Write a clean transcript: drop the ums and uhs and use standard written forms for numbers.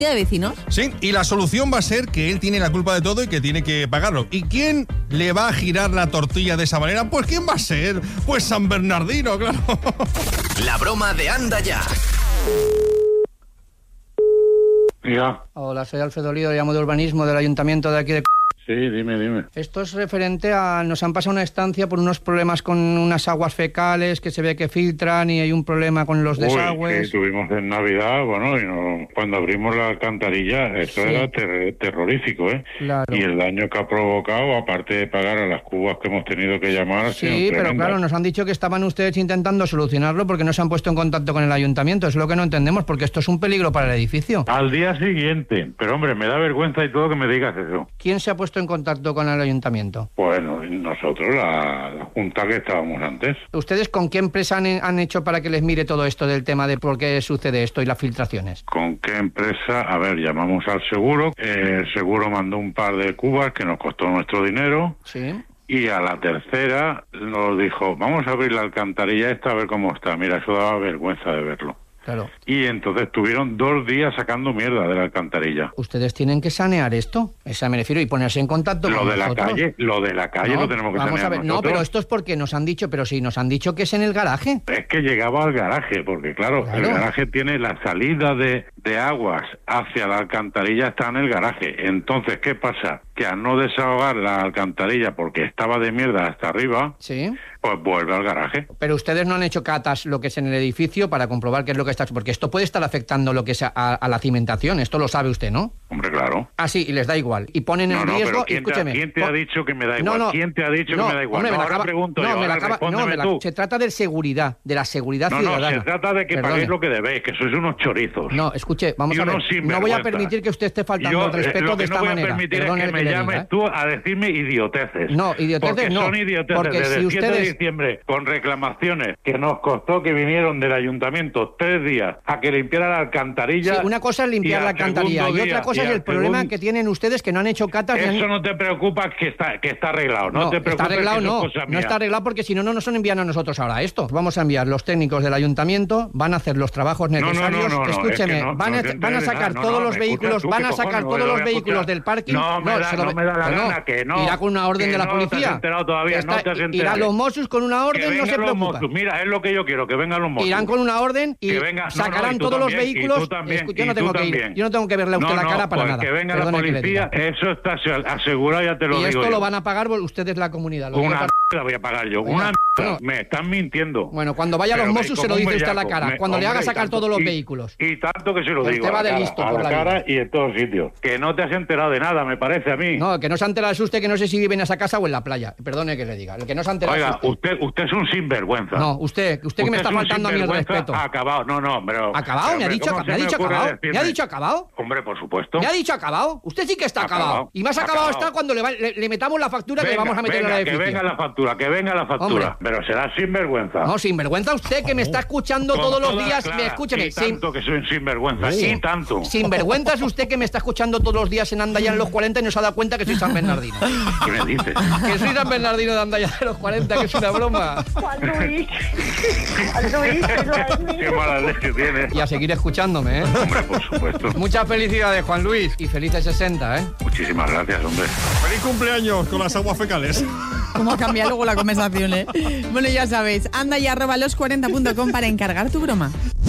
de vecinos. Sí, y la solución va a ser que él tiene la culpa de todo y que tiene que pagarlo. ¿Y quién le va a girar la tortilla de esa manera? Pues ¿quién va a ser? Pues San Bernardino, claro. La broma de Anda Ya. Ya. Hola, soy Alfredo Lío, llamo de urbanismo del ayuntamiento de aquí de... Sí, dime. Esto es referente a... Nos han pasado una estancia por unos problemas con unas aguas fecales que se ve que filtran y hay un problema con los desagües. Sí, tuvimos en Navidad, cuando abrimos la alcantarilla, esto era terrorífico, ¿eh? Claro. Y el daño que ha provocado, aparte de pagar a las cubas que hemos tenido que llamar, ha sido Sí, pero tremendo. claro, nos han dicho que estaban ustedes intentando solucionarlo porque no se han puesto en contacto con el ayuntamiento. Es lo que no entendemos, porque esto es un peligro para el edificio. Al día siguiente, pero hombre, me da vergüenza y todo que me digas eso. ¿Quién se ha puesto en contacto con el ayuntamiento? Bueno, nosotros, la junta que estábamos antes. ¿Ustedes con qué empresa han hecho para que les mire todo esto del tema de por qué sucede esto y las filtraciones? ¿Con qué empresa? A ver, llamamos al seguro. El seguro mandó un par de cubas que nos costó nuestro dinero. Sí. Y a la tercera nos dijo, vamos a abrir la alcantarilla esta a ver cómo está. Mira, eso daba vergüenza de verlo. Claro. Y entonces estuvieron 2 días sacando mierda de la alcantarilla. Ustedes tienen que sanear esto, esa me refiero, y ponerse en contacto con nosotros. Lo de la calle No, lo tenemos que vamos sanear a ver, nosotros. no, pero esto es porque nos han dicho, pero sí, nos han dicho que es en el garaje. Es que llegaba al garaje, porque claro, el garaje tiene la salida de aguas hacia la alcantarilla, está en el garaje. Entonces, ¿qué pasa? Que al no desahogar la alcantarilla porque estaba de mierda hasta arriba, Sí. pues vuelve al garaje. Pero ustedes no han hecho catas lo que es en el edificio para comprobar qué es lo que está... Porque esto puede estar afectando lo que es a la cimentación, esto lo sabe usted, ¿no? Hombre, claro. Ah, sí, y les da igual. Y ponen en riesgo... Pero ¿quién te ha dicho que me da igual? ¿Quién te ha dicho que me da igual? Hombre, ahora pregunto yo, respóndeme tú. Se trata de seguridad, de la seguridad ciudadana. No, se trata de que paguéis lo que debéis, que sois unos chorizos. No, escuche, vamos a ver, no voy a permitir que usted esté faltando al respeto de esta manera. Lo que no voy a permitir es que me llames tú a decirme idioteces. No, idioteces no. Porque son idioteces. Porque desde si el 7 de ustedes... diciembre, con reclamaciones que nos costó que vinieron del ayuntamiento 3 días a que limpiara la alcantarilla. Sí, una cosa es limpiar la alcantarilla y otra cosa es el problema que tienen ustedes que no han hecho catas. Eso no te preocupa que está arreglado. No te preocupes. Está arreglado, no está arreglado porque si no nos envían a nosotros ahora esto. Vamos a enviar los técnicos del ayuntamiento, van a hacer los trabajos necesarios. Escúcheme, van a sacar todos los vehículos, van a sacar todos los vehículos del parking. No me da la gana que no. Irá con una orden de la policía. No te has enterado todavía, no te has enterado. Irán los Mossos con una orden, no se preocupa. Mira, es lo que yo quiero, que vengan los Mossos. Irán con una orden y sacarán todos los vehículos. Yo no tengo que verle a usted la cara para nada. Que venga la policía, eso está asegurado, ya te lo digo. Y esto yo. Lo van a pagar ustedes la comunidad. Una la voy a pagar yo. Una me están mintiendo. Bueno, cuando vaya a los Mossos se lo dice usted a la cara. Cuando le haga sacar todos los vehículos. Y tanto que se lo digo. Usted va de listo a la cara y en todos sitios. Que no te has enterado de nada, me parece a mí. No, que no se ha enterado es usted, que no sé si vive en esa casa o en la playa. Perdone que le diga. El que no se ha enterado. Oiga, usted es un sinvergüenza. No, usted que me está faltando a mí el respeto. Acabado, pero... ¿Acabado? ¿Me ha dicho acabado? ¿Me ha dicho acabado? Hombre, por supuesto. ¿Me ha dicho acabado? Usted sí que está acabado. Y más acabado está cuando le metamos la factura que le vamos a meter en la edificio. Que venga la factura. Hombre. Pero será sinvergüenza. No, sinvergüenza usted que me está escuchando todos los días. Escúcheme. Y tanto que soy un sinvergüenza. Sí, tanto. Sinvergüenza es usted que me está escuchando todos los días en Anda Ya en los 40 y no se ha dado cuenta que soy San Bernardino. ¿Qué me dices? Que soy San Bernardino de Anda Ya de los 40, que es una broma. Juan Luis, eso es. Qué mala leche tienes. Y a seguir escuchándome, ¿eh? Hombre, por supuesto. Muchas felicidades, Juan Luis. Y felices 60, ¿eh? Muchísimas gracias, hombre. ¡Feliz cumpleaños con las aguas fecales! ¿Cómo cambia luego la conversación, eh? Bueno, ya sabéis, andaya@los40.com para encargar tu broma.